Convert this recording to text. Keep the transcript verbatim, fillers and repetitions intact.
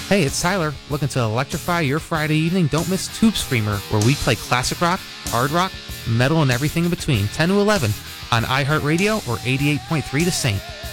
Hey, it's Tyler. Looking to electrify your Friday evening? Don't miss Tube Screamer, where we play classic rock, hard rock, metal, and everything in between, ten to eleven on iHeartRadio or eighty-eight point three The Saint.